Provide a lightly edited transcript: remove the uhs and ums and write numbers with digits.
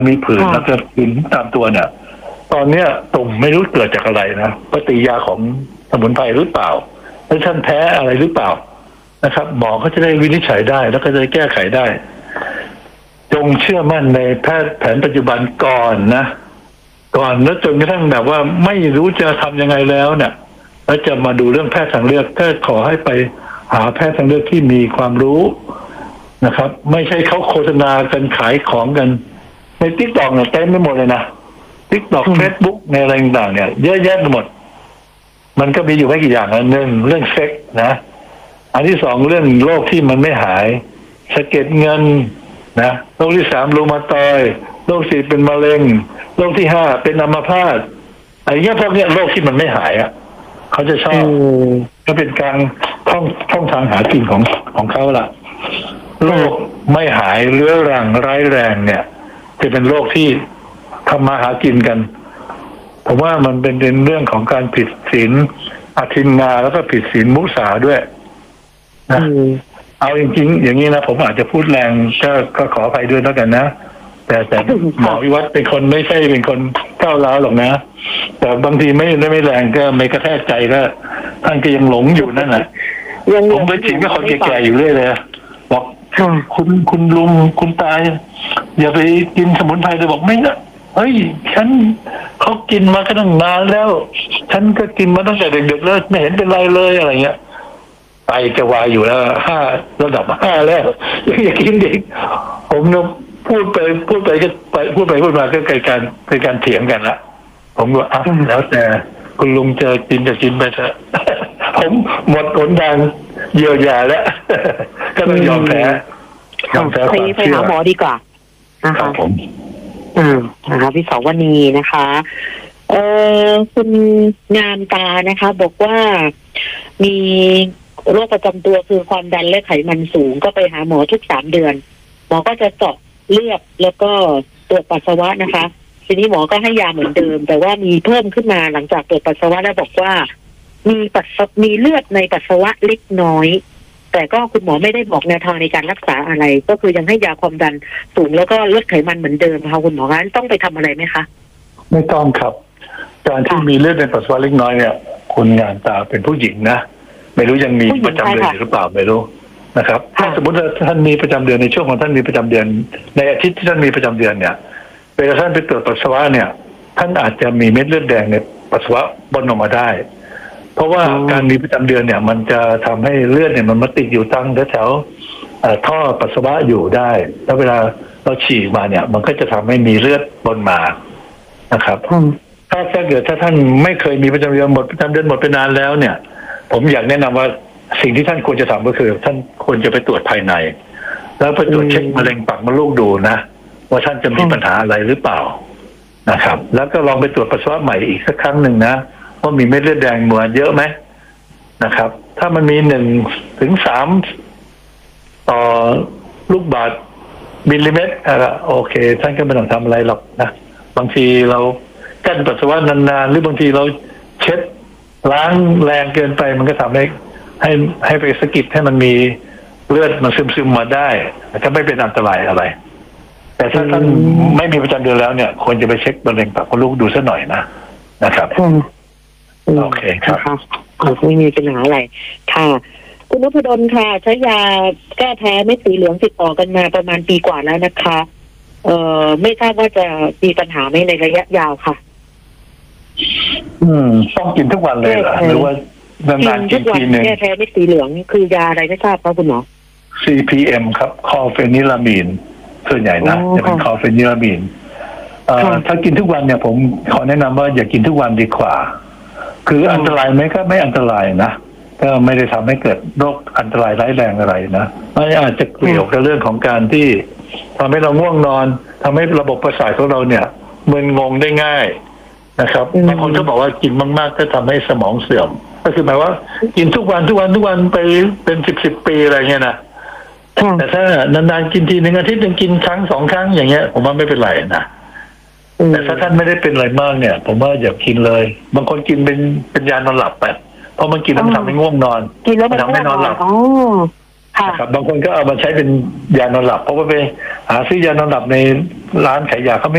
มีผื่นค่ะแล้วก็ผื่นตามตัวเนี่ยตอนเนี้ยตุ่มไม่รู้เกิดจากอะไรนะปฏิกิริยาของสมุนไพรหรือเปล่าแล้วท่านแพ้อะไรหรือเปล่านะครับหมอเขาจะได้วินิจฉัยได้แล้วก็จะได้แก้ไขได้จงเชื่อมั่นในแพทย์แผนปัจจุบันก่อนนะก่อนแล้วจนกระทั่งแบบว่าไม่รู้จะทำยังไงแล้วเนี่ยแล้วจะมาดูเรื่องแพทย์ทางเลือกก็ขอให้ไปหาแพทย์ทางเลือกที่มีความรู้นะครับไม่ใช่เขาโฆษณากันขายของกันในติ๊กต็อกเนี่ยเต็มไปหมดเลยนะติ๊กต็อกเฟซบุ๊กในอะไรต่างๆเนี่ยเยอะแยะไปหมดมันก็มีอยู่ไม่กี่อย่างนะหนึ่งเรื่องเซ็กนะอันที่สองเรื่องโรคที่มันไม่หายสะเก็ดเงินนะโรคที่สามรูมาตอยด์โรคสี่เป็นมะเร็งโรคที่ห้าเป็นอัมพาตไอ้เงี้ยพวกเนี้ยโรคที่มันไม่หายอ่ะเขาจะชอบก็เป็นการท่องทางหากินของเขาล่ะโรคไม่หายเรื้อรังร้ายแรงเนี่ยจะเป็นโรคที่ทำมาหากินกันผมว่ามันเป็นเรื่องของการผิดศีลอทินนาแล้วก็ผิดศีลมุสาด้วยนะเอาจริงๆอย่างนี้นะผมอาจจะพูดแรงก็ขออภัยด้วยแล้วกันนะแต่หมอวิวัฒน์เป็นคนไม่ใช่เป็นคนก้าวร้าวหรอกนะแต่บางทีไม่แรงก็ไม่กระแทกใจก็ท่านก็ยังหลงอยู่นั่นแหละผมไปถึงก็คนแก่ๆอยู่เรื่อยเลยบอกคุณลุงคุณตายอย่าไปกินสมุนไพรเลยบอกไม่นะเฮ้ยฉันเขากินมาก็ตั้งนานแล้วฉันก็กินมาตั้งแต่เด็กๆแล้วไม่เห็นเป็นไรเลยอะไรเงี้ยไตจะวายอยู่แล้วระดับ 5แล้วยังอยากกินเด็กผมเนี่ยพูดไปก็พูดมาก็เกิดการเถียงกันละผมก็แล้วแต่คุณลุงจะกินไปเถอะ ผมหมดหนทางเยียวยาแล้วก็ต้องยอมแพ้ความเชื่อไปหาหมอดีกว่านะคะผมนะคะพี่สาวณีนะคะคุณงามตานะคะบอกว่ามีโรคประจำตัวคือความดันและไขมันสูงก็ไปหาหมอทุก3 เดือนหมอก็จะเจาะเลือดแล้วก็ตรวจปัสสาวะนะคะทีนี้หมอก็ให้ยาเหมือนเดิมแต่ว่ามีเพิ่มขึ้นมาหลังจากตรวจปัสสาวะแล้วบอกว่ามีเลือดในปัสสาวะเล็กน้อยแต่ก็คุณหมอไม่ได้บอกแนวทางในการรักษาอะไรก็คือยังให้ยาความดันสูงแล้วก็ลดไขมันเหมือนเดิมค่ะคุณหมองั้นต้องไปทำอะไรไหมคะไม่ต้องครับการที่มีเลือดในปัสสาวะเล็กน้อยเนี่ยคุณงานตาเป็นผู้หญิงนะไม่รู้ยังมีประจำเดือนหรือเปล่าไม่รู้นะครับถ้าสมมติว่าท่านมีประจำเดือนในช่วงของท่านมีประจำเดือนในอาทิตย์ที่ท่านมีประจำเดือนเนี่ยเวลาท่านไปตรวจปัสสาวะเนี่ยท่านอาจจะมีเม็ดเลือดแดงในปัสสาวะบนออกมาได้เพราะว่าการมีประจำเดือนเนี่ยมันจะทำให้เลือดเนี่ยมันมาติดอยู่ตั้งแถวท่อปัสสาวะอยู่ได้แล้วเวลาเราฉี่มาเนี่ยมันก็จะทำให้มีเลือดบนมานะครับถ้าเกิดถ้าท่านไม่เคยมีประจำเดือนหมดไปนานแล้วเนี่ยผมอยากแนะนำว่าสิ่งที่ท่านควรจะทำก็คือท่านควรจะไปตรวจภายในแล้วไปตรวจเช็คมะเร็งปากมดลูกดูนะว่าท่านจะมีปัญหาอะไรหรือเปล่านะครับแล้วก็ลองไปตรวจปัสสาวะใหม่อีกสักครั้งหนึ่งนะว่ามีเม็ดเลือดแดงมวลเยอะไหมนะครับถ้ามันมี1 ถึง 3ต่อลูกบาศก์มิลลิเมตรโอเคท่านก็ไม่ต้องทำอะไรหรอกนะบางทีเรากั้นปัสสาวะนานๆหรือบางทีเราเช็ดล้างแรงเกินไปมันก็ทำให้ไปสะกิดให้มันมีเลือดมันซึมมาได้ก็ไม่เป็นอันตรายอะไรแต่ถ้าท่านไม่มีประจำเดือนแล้วเนี่ยควรจะไปเช็คมะเร็งปากมดลูกดูซะหน่อยนะครับโอเคครับไม่มีปัญหาอะไรค่ะคุณนพดลค่ะใช้ยาแก้แพ้เม็ดสีเหลืองติดต่อกันมาประมาณปีกว่าแล้วนะคะไม่ทราบว่าจะมีปัญหาไหมในระยะยาวค่ะต้องกินทุกวันเลยเหรอหรือว่านานๆกินทีนึงแก้แพ้เม็ดสีเหลืองคือยาอะไรไม่ทราบครับคุณหมอ CPM ครับคอเฟนิลามีนส่วนใหญ่นะจะเป็นคอเฟนิลามีนถ้ากินทุกวันเนี่ยผมขอแนะนำว่าอย่ากินทุกวันดีกว่าคืออันตรายไหมก็ไม่อันตรายนะก็ไม่ได้ทำให้เกิดโรคอันตรายร้ายแรงอะไรนะมันอาจจะเกี่ยวกับเรื่องของการที่ทำให้เราง่วงนอนทำให้ระบบประสาทของเราเนี่ยมึนงงได้ง่ายนะครับบางคนก็บอกว่ากินมากๆก็ทำให้สมองเสื่อมก็คือหมายว่ากินทุกวันไปเป็น10 ปีอะไรเงี้ยนะแต่ถ้านานๆกินที1 อาทิตย์นึงกินครั้ง 2 ครั้งอย่างเงี้ยผมว่าไม่เป็นไรนะแต่ถ้าท่านไม่ได้เป็นอะไรมากเนี่ยผมว่าอย่ากินเลยบางคนกินเป็นยานอนหลับไปเพราะมันกินแล้วมันทำให้ง่วงนอนกินแล้วมันทำให้นอนหลับครับบางคนก็เอามาใช้เป็นยานอนหลับเพราะว่าไปหาซื้อยานอนหลับในร้านขายยาเขาไม่